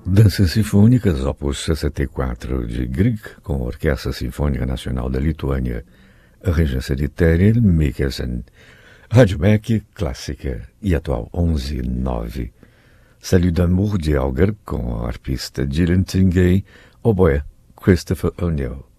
Danças Sinfônicas, opus 64 de Grieg, com a Orquestra Sinfônica Nacional da Lituânia, a regência de Terje Mikkelsen. Rádio MEC, clássica e atual 11:09. Salut d'amour de Auger, com a arpista Gillian Tingay, oboé Christopher O'Neill.